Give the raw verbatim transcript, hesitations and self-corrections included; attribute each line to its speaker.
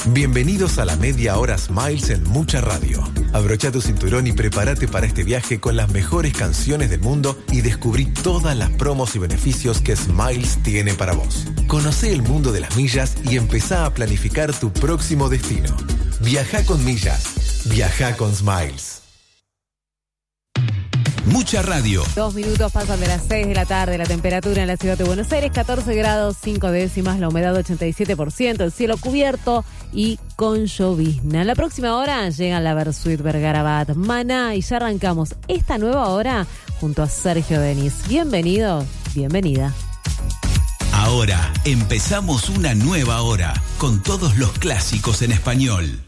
Speaker 1: Bienvenidos a la media hora Smiles en Mucha Radio. Abrocha tu cinturón y prepárate para este viaje con las mejores canciones del mundo y descubrí todas las promos y beneficios que Smiles tiene para vos. Conocé el mundo de las millas y empezá a planificar tu próximo destino. Viajá con millas. Viajá con Smiles.
Speaker 2: Mucha Radio.
Speaker 3: Dos minutos pasan de las seis de la tarde. La temperatura en la ciudad de Buenos Aires, catorce grados, cinco décimas. La humedad ochenta y siete por ciento. El cielo cubierto y con llovizna. En la próxima hora llegan la Versuit, Vergara, Bat, Maná. Y ya arrancamos esta nueva hora junto a Sergio Denis. Bienvenido, bienvenida.
Speaker 2: Ahora empezamos una nueva hora con todos los clásicos en español.